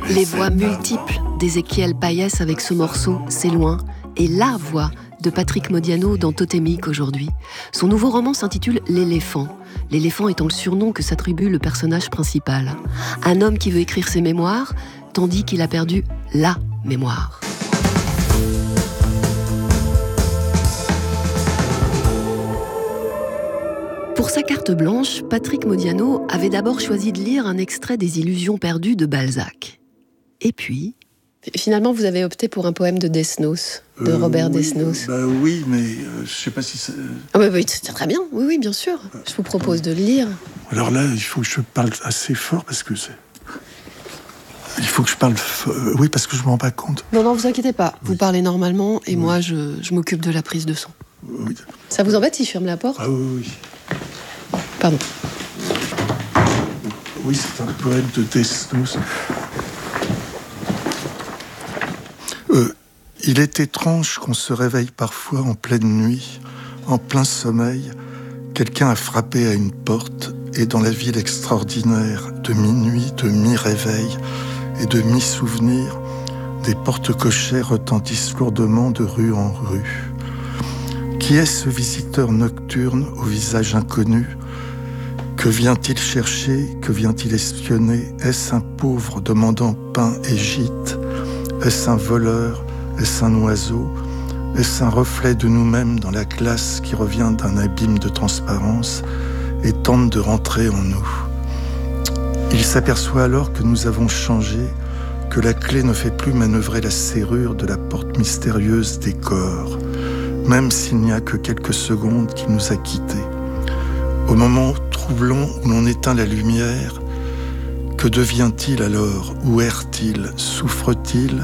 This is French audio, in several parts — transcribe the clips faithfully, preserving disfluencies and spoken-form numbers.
Les voix multiples d'Ézéchiel Payès avec ce morceau « C'est loin » et la voix de Patrick Modiano dans Totémique aujourd'hui. Son nouveau roman s'intitule « L'éléphant ». L'éléphant étant le surnom que s'attribue le personnage principal. Un homme qui veut écrire ses mémoires, tandis qu'il a perdu la mémoire. Pour sa carte blanche, Patrick Modiano avait d'abord choisi de lire un extrait des Illusions perdues de Balzac. Et puis... Finalement, vous avez opté pour un poème de Desnos, de euh, Robert oui, Desnos. Bah oui, mais euh, je sais pas si ça... Ah bah oui, c'est très bien, oui, oui, bien sûr. Je vous propose de le lire. Alors là, il faut que je parle assez fort parce que c'est... Il faut que je parle... F... Oui, parce que je ne me rends pas compte. Non, non, vous inquiétez pas. Vous oui. parlez normalement et oui. moi, je, je m'occupe de la prise de son. Oui. Ça vous embête si je ferme la porte ? Ah oui, oui. Pardon. Oui, c'est un poème de Desnos. Euh, il est étrange qu'on se réveille parfois en pleine nuit, en plein sommeil. Quelqu'un a frappé à une porte et dans la ville extraordinaire de minuit, de mi-réveil et de mi-souvenir, des porte-cochers retentissent lourdement de rue en rue. Qui est ce visiteur nocturne au visage inconnu ? Que vient-il chercher ? Que vient-il espionner ? Est-ce un pauvre demandant pain et gîte ? Est-ce un voleur ? Est-ce un oiseau ? Est-ce un reflet de nous-mêmes dans la glace qui revient d'un abîme de transparence et tente de rentrer en nous ? Il s'aperçoit alors que nous avons changé, que la clé ne fait plus manœuvrer la serrure de la porte mystérieuse des corps, même s'il n'y a que quelques secondes qui nous a quittés. Au moment troublant où l'on éteint la lumière, que devient-il alors ? Où erre-t-il ? Souffre-t-il ?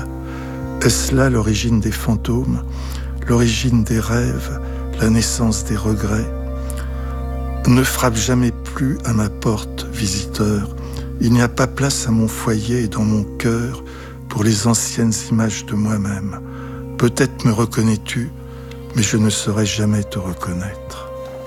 Est-ce là l'origine des fantômes, l'origine des rêves, la naissance des regrets ? Ne frappe jamais plus à ma porte, visiteur. Il n'y a pas place à mon foyer et dans mon cœur pour les anciennes images de moi-même. Peut-être me reconnais-tu, mais je ne saurais jamais te reconnaître.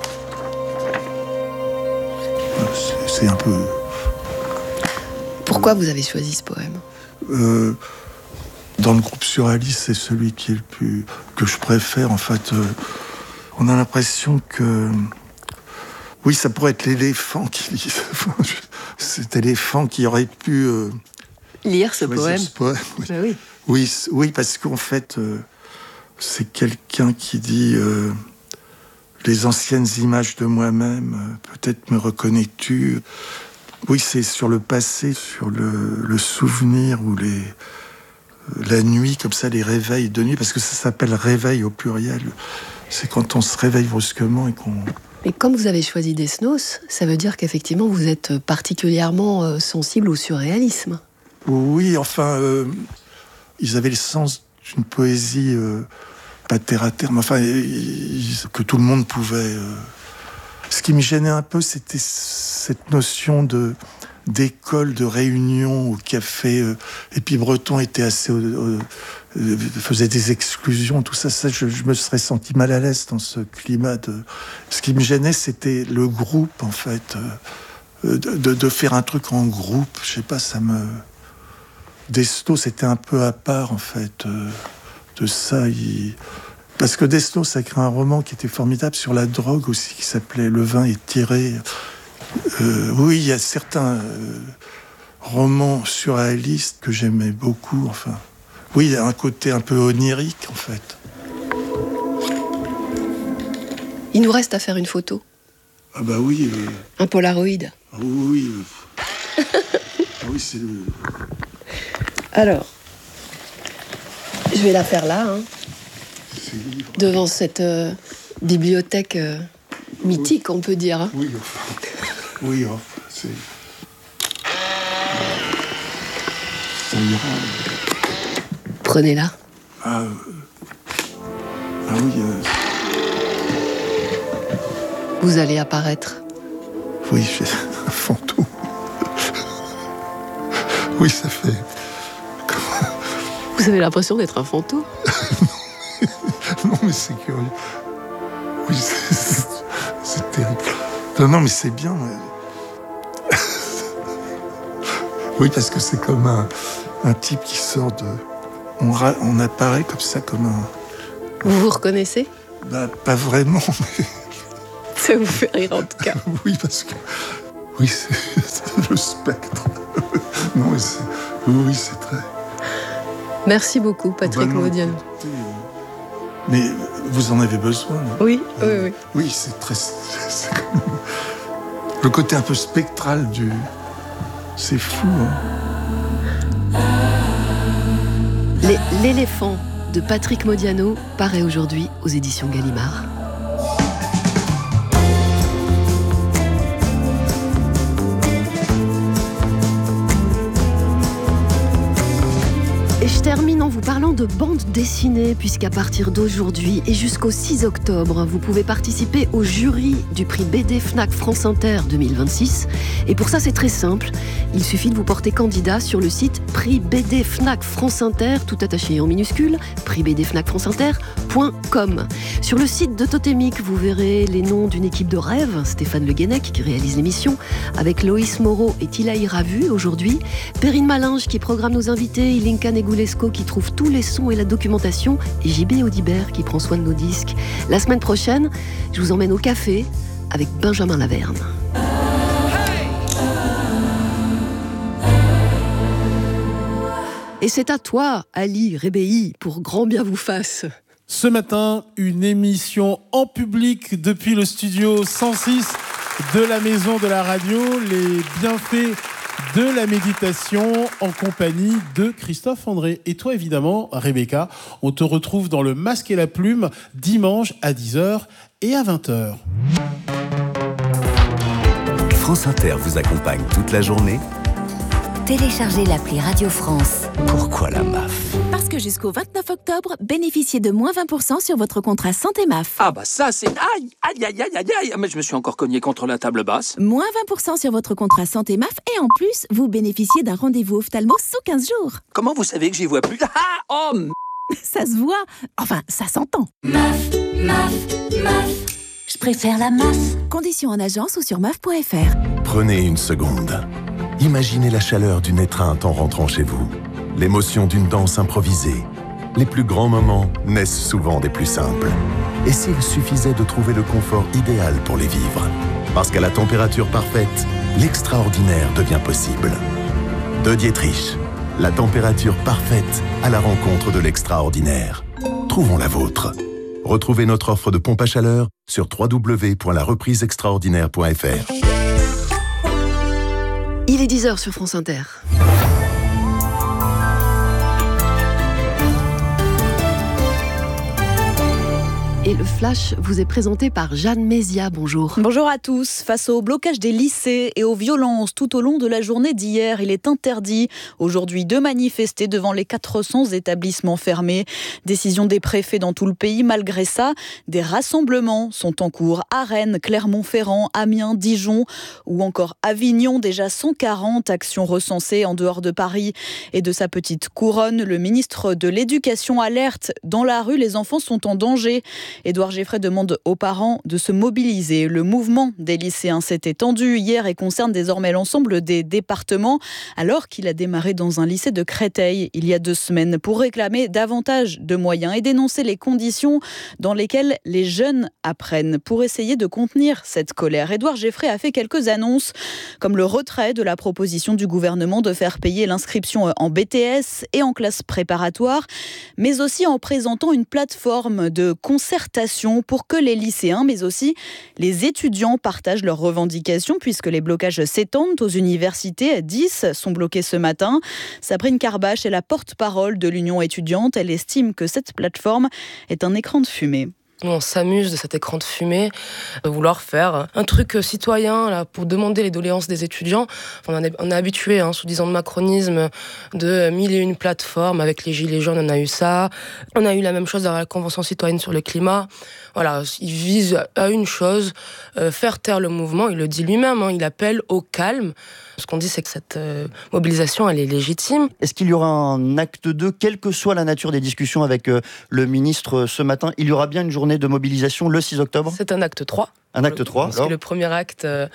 C'est, c'est un peu... Pourquoi vous avez choisi ce poème ? euh, Dans le groupe surréaliste, c'est celui qui est le plus... que je préfère. En fait, euh, on a l'impression que... Oui, ça pourrait être l'éléphant qui... Cet éléphant qui aurait pu... Euh, lire ce poème. Ce poème oui. Bah oui. Oui, oui, parce qu'en fait, euh, c'est quelqu'un qui dit... Euh, les anciennes images de moi-même, euh, peut-être me reconnais-tu. Oui, c'est sur le passé, sur le, le souvenir ou les... La nuit, comme ça, les réveils de nuit, parce que ça s'appelle réveil au pluriel. C'est quand on se réveille brusquement et qu'on... Et comme vous avez choisi Desnos, ça veut dire qu'effectivement, vous êtes particulièrement sensible au surréalisme. Oui, enfin, euh, ils avaient le sens d'une poésie, euh, pas terre à terre, mais enfin, ils, que tout le monde pouvait... Euh... Ce qui me gênait un peu, c'était cette notion de... d'école, de réunion au café. Euh, et puis Breton était assez... Euh, euh, faisait des exclusions, tout ça. ça je, je me serais senti mal à l'aise dans ce climat. De... Ce qui me gênait, c'était le groupe, en fait. Euh, de, de, de faire un truc en groupe. Je sais pas, ça me... Desnos, c'était un peu à part, en fait, euh, de ça. Il... Parce que Desnos a écrit un roman qui était formidable sur la drogue aussi, qui s'appelait « Le vin est tiré ». Euh, oui, il y a certains euh, romans surréalistes que j'aimais beaucoup. Enfin, oui, il y a un côté un peu onirique, en fait. Il nous reste à faire une photo. Ah bah oui. Euh... Un Polaroid. Ah oui. Euh... ah oui, c'est le... Alors, je vais la faire là, hein, devant cette euh, bibliothèque euh, mythique, oui. On peut dire. Hein. Oui, enfin... Oui, enfin, c'est... Ça ira. Prenez-la. Ah, euh... ah oui. Euh... Vous allez apparaître. Oui, j'ai un fantôme. Oui, ça fait... Vous avez l'impression d'être un fantôme ? Non, mais c'est curieux. Oui, c'est, c'est, c'est terrible. Non, non, mais c'est bien. Oui, parce que c'est comme un, un type qui sort de... On, ra... on apparaît comme ça, comme un... Vous vous reconnaissez ? Bah, pas vraiment, mais... Ça vous fait rire en tout cas. Oui, parce que... Oui, c'est, c'est le spectre. Non, mais c'est... Oui, c'est très... Merci beaucoup, Patrick bah Modiano. Mais vous en avez besoin, non ? Oui, oui, oui. Oui, c'est très... C'est comme... Le côté un peu spectral du... C'est fou, hein. Les, L'éléphant de Patrick Modiano paraît aujourd'hui aux éditions Gallimard. Et je termine en vous parlant de bande dessinée, puisqu'à partir d'aujourd'hui et jusqu'au six octobre, vous pouvez participer au jury du prix B D Fnac France Inter deux mille vingt-six. Et pour ça, c'est très simple. Il suffit de vous porter candidat sur le site prix B D Fnac France Inter, tout attaché en minuscule, prix b d fnac france inter point com. Sur le site de Totémique, vous verrez les noms d'une équipe de rêve, Stéphane Le Guenec qui réalise l'émission, avec Loïs Moreau et Tilaï Ravu aujourd'hui, Perrine Malinge qui programme nos invités, Ilinka Negulesco qui trouve tous les sons et la documentation, et J B Audibert qui prend soin de nos disques. La semaine prochaine, je vous emmène au café avec Benjamin Laverne. Et c'est à toi, Ali Rébéi, pour grand bien vous fasse. Ce matin, une émission en public depuis le studio cent six de la Maison de la Radio, les bienfaits de la méditation en compagnie de Christophe André. Et toi, évidemment, Rebecca, on te retrouve dans le Masque et la Plume dimanche à dix heures et à vingt heures. France Inter vous accompagne toute la journée. Téléchargez l'appli Radio France. Pourquoi la M A F ? Parce que jusqu'au vingt-neuf octobre, bénéficiez de moins vingt pour cent sur votre contrat Santé M A F. Ah bah ça c'est... Aïe, aïe, aïe, aïe, aïe, aïe. Mais je me suis encore cogné contre la table basse. Moins vingt pour cent sur votre contrat Santé M A F et en plus, vous bénéficiez d'un rendez-vous ophtalmo sous quinze jours. Comment vous savez que j'y vois plus ? Ah, oh m... Ça se voit. Enfin, ça s'entend. M A F, M A F, M A F. Je préfère la M A F. Conditions en agence ou sur M A F point F R. Prenez une seconde. Imaginez la chaleur d'une étreinte en rentrant chez vous. L'émotion d'une danse improvisée. Les plus grands moments naissent souvent des plus simples. Et s'il suffisait de trouver le confort idéal pour les vivre ? Parce qu'à la température parfaite, l'extraordinaire devient possible. De Dietrich, la température parfaite à la rencontre de l'extraordinaire. Trouvons la vôtre. Retrouvez notre offre de pompe à chaleur sur w w w point la reprise extraordinaire point f r. Il est dix heures sur France Inter. Et le Flash vous est présenté par Jeanne Mézia. Bonjour. Bonjour à tous. Face au blocage des lycées et aux violences tout au long de la journée d'hier, il est interdit aujourd'hui de manifester devant les quatre cents établissements fermés. Décision des préfets dans tout le pays. Malgré ça, des rassemblements sont en cours à Rennes, Clermont-Ferrand, Amiens, Dijon ou encore Avignon. Déjà cent quarante actions recensées en dehors de Paris et de sa petite couronne. Le ministre de l'Éducation alerte. Dans la rue, les enfants sont en danger. Édouard Geffray demande aux parents de se mobiliser. Le mouvement des lycéens s'est étendu hier et concerne désormais l'ensemble des départements, alors qu'il a démarré dans un lycée de Créteil il y a deux semaines pour réclamer davantage de moyens et dénoncer les conditions dans lesquelles les jeunes apprennent. Pour essayer de contenir cette colère, Édouard Geffray a fait quelques annonces, comme le retrait de la proposition du gouvernement de faire payer l'inscription en B T S et en classe préparatoire, mais aussi en présentant une plateforme de concertation pour que les lycéens, mais aussi les étudiants partagent leurs revendications, puisque les blocages s'étendent aux universités. dix sont bloqués ce matin. Sabrine Carbache est la porte-parole de l'Union étudiante. Elle estime que cette plateforme est un écran de fumée. On s'amuse de cet écran de fumée, de vouloir faire un truc citoyen là, pour demander les doléances des étudiants. On est, on est habitué, hein, sous dix ans de macronisme, de mille et une plateformes. Avec les Gilets jaunes, on a eu ça. On a eu la même chose dans la Convention citoyenne sur le climat. Voilà, il vise à une chose, euh, faire taire le mouvement. Il le dit lui-même, hein, il appelle au calme. Ce qu'on dit, c'est que cette euh, mobilisation, elle est légitime. Est-ce qu'il y aura un acte deux, quelle que soit la nature des discussions avec euh, le ministre ce matin ? Il y aura bien une journée de mobilisation le six octobre ? C'est un acte trois. Un acte trois, parce alors que le premier acte euh,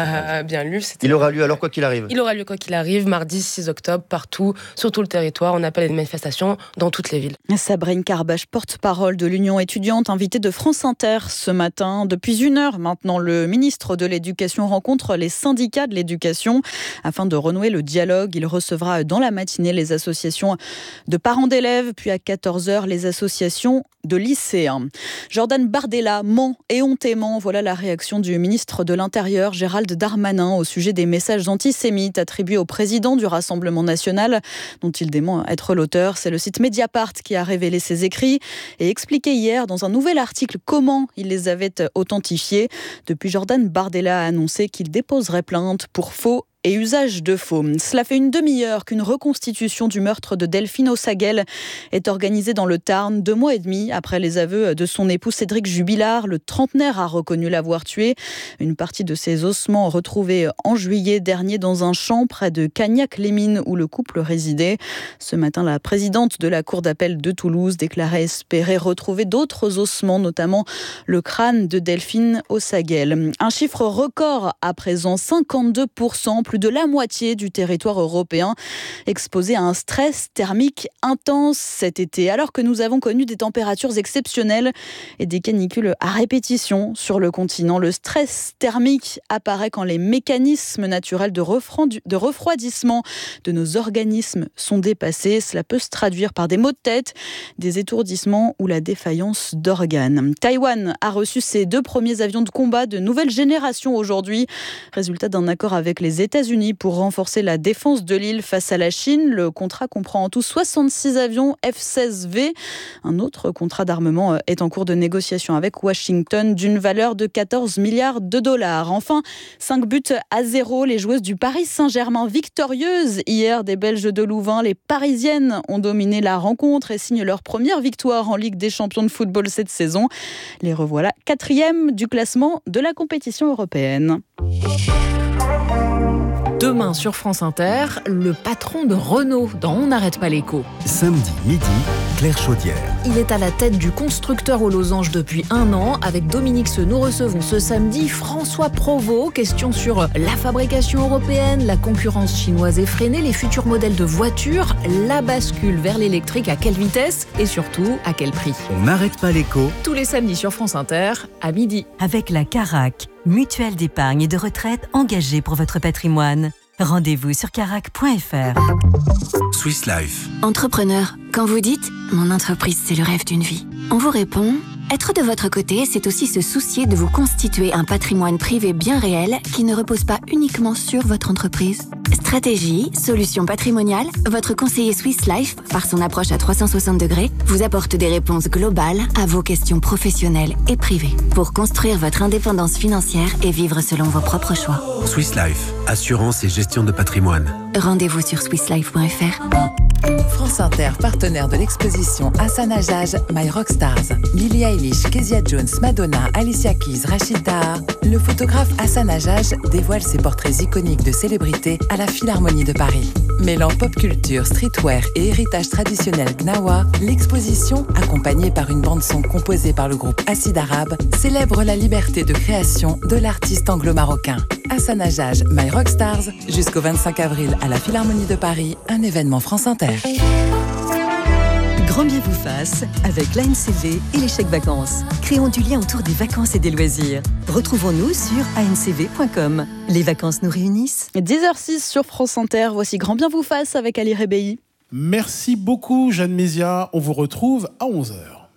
a bien lieu. Il aura lieu alors quoi qu'il arrive. Il aura lieu quoi qu'il arrive, mardi six octobre, partout, sur tout le territoire. On appelle à des manifestations dans toutes les villes. Sabrine Carbache, porte-parole de l'Union étudiante, invitée de France Inter ce matin. Depuis une heure maintenant, le ministre de l'Éducation rencontre les syndicats de l'éducation afin de renouer le dialogue. Il recevra dans la matinée les associations de parents d'élèves, puis à quatorze heures les associations de lycéens. Jordan Bardella ment éhontément. Voilà la réaction du ministre de l'Intérieur, Gérald Darmanin, au sujet des messages antisémites attribués au président du Rassemblement national, dont il dément être l'auteur. C'est le site Mediapart qui a révélé ses écrits et expliqué hier dans un nouvel article comment il les avait authentifiés. Depuis, Jordan Bardella a annoncé qu'il déposerait plainte pour faux et usage de faux. Cela fait une demi-heure qu'une reconstitution du meurtre de Delphine Ossaguel est organisée dans le Tarn, deux mois et demi après les aveux de son époux Cédric Jubilard. Le trentenaire a reconnu l'avoir tué. Une partie de ses ossements retrouvés en juillet dernier dans un champ près de Cagnac-les-Mines où le couple résidait. Ce matin, la présidente de la Cour d'appel de Toulouse déclarait espérer retrouver d'autres ossements, notamment le crâne de Delphine Ossaguel. Un chiffre record à présent, cinquante-deux pour cent, plus de la moitié du territoire européen exposé à un stress thermique intense cet été. Alors que nous avons connu des températures exceptionnelles et des canicules à répétition sur le continent, le stress thermique apparaît quand les mécanismes naturels de refroidissement de nos organismes sont dépassés. Cela peut se traduire par des maux de tête, des étourdissements ou la défaillance d'organes. Taïwan a reçu ses deux premiers avions de combat de nouvelle génération aujourd'hui, résultat d'un accord avec les États-Unis pour renforcer la défense de l'île face à la Chine. Le contrat comprend en tout soixante-six avions F seize V. Un autre contrat d'armement est en cours de négociation avec Washington d'une valeur de quatorze milliards de dollars. Enfin, cinq buts à zéro. Les joueuses du Paris Saint-Germain victorieuses hier des Belges de Louvain. Les Parisiennes ont dominé la rencontre et signent leur première victoire en Ligue des champions de football cette saison. Les revoilà quatrième du classement de la compétition européenne. Demain sur France Inter, le patron de Renault dans On n'arrête pas l'écho. Samedi midi, Claire Chaudière. Il est à la tête du constructeur aux losanges depuis un an. Avec Dominique Seux, nous recevons ce samedi François Provost. Question sur la fabrication européenne, la concurrence chinoise effrénée, les futurs modèles de voitures, la bascule vers l'électrique à quelle vitesse et surtout à quel prix. On n'arrête pas l'écho. Tous les samedis sur France Inter à midi. Avec la Carac, mutuelle d'épargne et de retraite engagée pour votre patrimoine. Rendez-vous sur carac point f r. Swiss Life. Entrepreneur, quand vous dites « Mon entreprise, c'est le rêve d'une vie », on vous répond « Être de votre côté, c'est aussi se soucier de vous constituer un patrimoine privé bien réel qui ne repose pas uniquement sur votre entreprise. » Stratégie, solutions patrimoniales, votre conseiller Swiss Life, par son approche à trois cent soixante degrés, vous apporte des réponses globales à vos questions professionnelles et privées pour construire votre indépendance financière et vivre selon vos propres choix. Swiss Life, assurance et gestion de patrimoine. Rendez-vous sur swiss life point f r. France Inter, partenaire de l'exposition Hassan Jaj, My Rockstars. Billie Eilish, Kezia Jones, Madonna, Alicia Keys, Rachid Taha. Le photographe Hassan Jaj dévoile ses portraits iconiques de célébrités à la Philharmonie de Paris. Mêlant pop culture, streetwear et héritage traditionnel gnawa, l'exposition, accompagnée par une bande-son composée par le groupe Acide Arabe, célèbre la liberté de création de l'artiste anglo-marocain. Hassan Jaj, My Rockstars, jusqu'au vingt-cinq avril à la Philharmonie de Paris, un événement France Inter. Grand bien vous fasse avec l'A N C V et les chèques vacances. Créons du lien autour des vacances et des loisirs. Retrouvons-nous sur a n c v point com. Les vacances nous réunissent. dix heures six sur France Inter. Voici Grand bien vous fasse avec Ali Rebéi. Merci beaucoup Jeanne Mézia. On vous retrouve à onze heures.